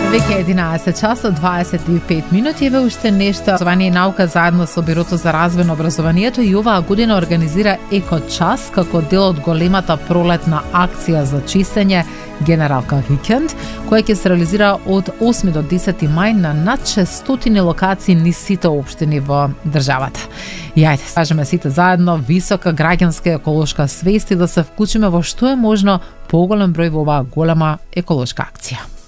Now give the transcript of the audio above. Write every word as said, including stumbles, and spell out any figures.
Веќе единаесет часот дваесет и пет минути, еве уште нешто. Образование и наука заедно со Бирото за развој на образованието и оваа година организира Екочас како дел од големата пролетна акција за чистење Генералка Викенд, која ќе се реализира од осми до десети мај на над шестстотини локации низ сите општини во државата. И ајде, кажеме сите заедно висока граѓанска еколошка свест и да се вклучиме во што е можно поголем број во оваа голема еколошка акција.